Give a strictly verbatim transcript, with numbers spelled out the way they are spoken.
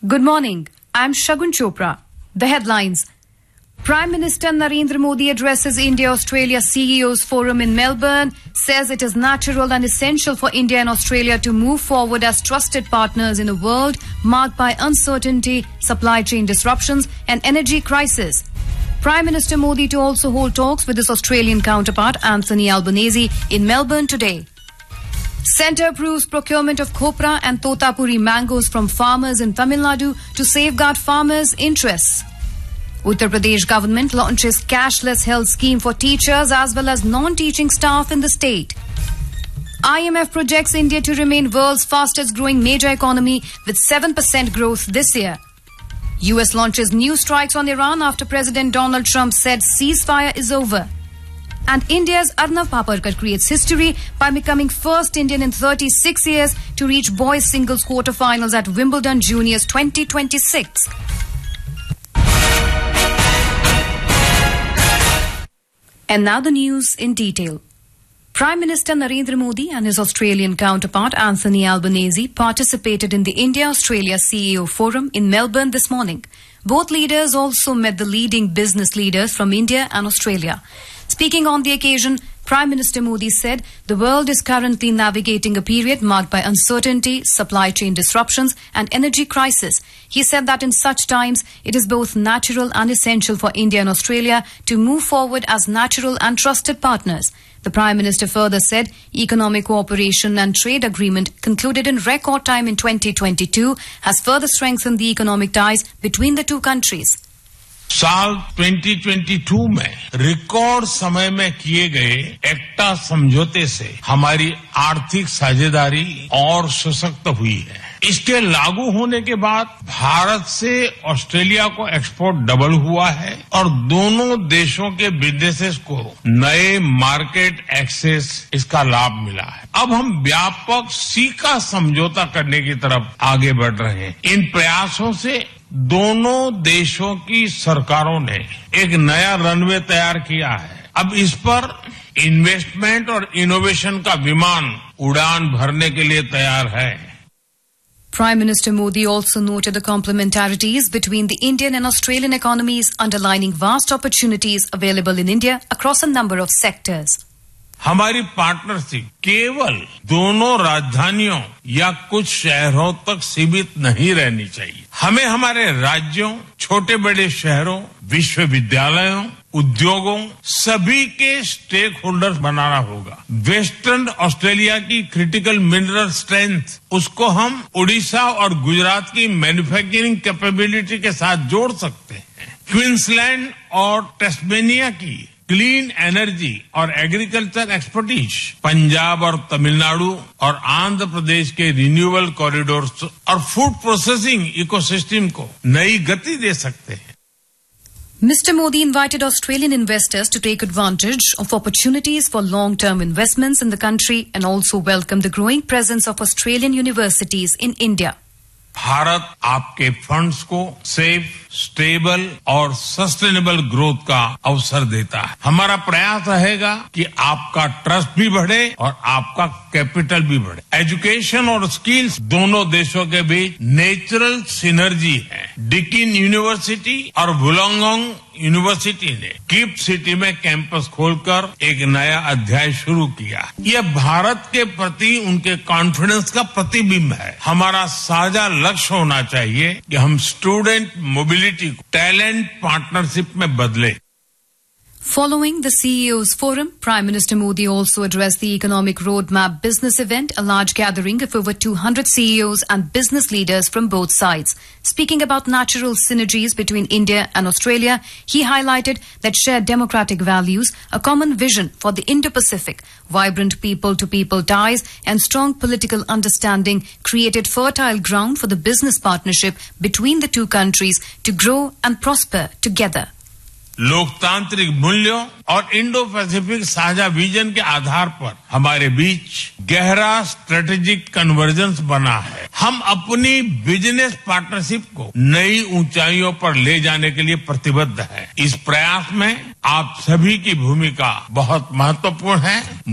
Good morning. I'm Shagun Chopra. The headlines. Prime Minister Narendra Modi addresses India-Australia C E Os Forum in Melbourne, says it is natural and essential for India and Australia to move forward as trusted partners in a world marked by uncertainty, supply chain disruptions and energy crisis. Prime Minister Modi to also hold talks with his Australian counterpart Anthony Albanese in Melbourne today. Centre approves procurement of copra and totapuri mangoes from farmers in Tamil Nadu to safeguard farmers' interests. Uttar Pradesh government launches cashless health scheme for teachers as well as non-teaching staff in the state. I M F projects India to remain world's fastest growing major economy with seven percent growth this year. U S launches new strikes on Iran after President Donald Trump said ceasefire is over. And India's Arnav Paparkar creates history by becoming first Indian in thirty-six years to reach boys singles quarterfinals at Wimbledon Juniors twenty twenty-six. And now the news in detail. Prime Minister Narendra Modi and his Australian counterpart Anthony Albanese participated in the India-Australia C E O Forum in Melbourne this morning. Both leaders also met the leading business leaders from India and Australia. Speaking on the occasion, Prime Minister Modi said the world is currently navigating a period marked by uncertainty, supply chain disruptions and energy crisis. He said that in such times, it is both natural and essential for India and Australia to move forward as natural and trusted partners. The Prime Minister further said economic cooperation and trade agreement concluded in record time in twenty twenty-two has further strengthened the economic ties between the two countries. साल twenty twenty-two में record समय में किए गए एक्टा समझौते से हमारी आर्थिक साझेदारी और सशक्त हुई है। इसके लागू होने के बाद भारत से ऑस्ट्रेलिया को एक्सपोर्ट डबल हुआ है और दोनों देशों के बिजनेसेस को नए मार्केट एक्सेस इसका लाभ मिला है। अब हम व्यापक सीका समझौता करने की तरफ आगे बढ़ रहे हैं। इन प्रयासों से दोनों देशों की सरकारों ने एक नया रनवे तैयार किया है। अब इस पर इन्वेस्टमेंट और इनोवेशन का विमान उड़ान भरने के लिए तैयार है। Prime Minister Modi also noted the complementarities between the Indian and Australian economies, underlining vast opportunities available in India across a number of sectors. हमारी पार्टनरशिप केवल दोनों राजधानियों या कुछ शहरों तक सीमित नहीं रहनी चाहिए। हमें हमारे राज्यों, छोटे बड़े शहरों, विश्वविद्यालयों, उद्योगों सभी के स्टेक होल्डर्स बनाना होगा। वेस्टर्न ऑस्ट्रेलिया की क्रिटिकल मिनरल स्ट्रेंथ उसको हम उड़ीसा और गुजरात की मैन्युफैक्चरिंग कैपेबिलिटी के साथ जोड़ सकते हैं। क्वींसलैंड और टेस्मेनिया की क्लीन एनर्जी और एग्रीकल्चर एक्सपर्टीज, पंजाब और तमिलनाडु और आंध्र प्रदेश के रिन्यूएबल कॉरिडोर्स और फूड प्रोसेसिंग इकोसिस्टम को नई गति दे सकते हैं। Mister Modi invited Australian investors to take advantage of opportunities for long-term investments in the country and also welcomed the growing presence of Australian universities in India. Bharat आपके funds को safe, stable और sustainable growth का अवसर देता है। हमारा प्रयास रहेगा कि आपका ट्रस्ट भी बढ़े और आपका कैपिटल भी बढ़े। एजुकेशन और स्किल्स दोनों देशों के बीच नेचुरल सिनर्जी है। डिकिन यूनिवर्सिटी और वुलंगडोंग यूनिवर्सिटी ने गिफ्ट सिटी में कैंपस खोलकर एक नया अध्याय शुरू किया। यह भारत के प्रति उनके कॉन्फिडेंस का प्रतिबिंब है। हमारा साझा लक्ष्य होना चाहिए कि हम स्टूडेंट मोबिलिटी को टैलेंट पार्टनरशिप में बदले। Following the C E Os Forum, Prime Minister Modi also addressed the Economic Roadmap Business Event, a large gathering of over two hundred C E Os and business leaders from both sides. Speaking about natural synergies between India and Australia, he highlighted that shared democratic values, a common vision for the Indo-Pacific, vibrant people-to-people ties and strong political understanding created fertile ground for the business partnership between the two countries to grow and prosper together. लोकतांत्रिक मूल्यों और Indo Pacific साझा vision के आधार पर हमारे बीच गहरा strategic convergence बना है। हम अपनी बिजनेस पार्टनरशिप को नई ऊंचाइयों पर ले जाने के लिए प्रतिबद्ध है। इस प्रयास में आप सभी की भूमिका बहुत महत्वपूर्ण है।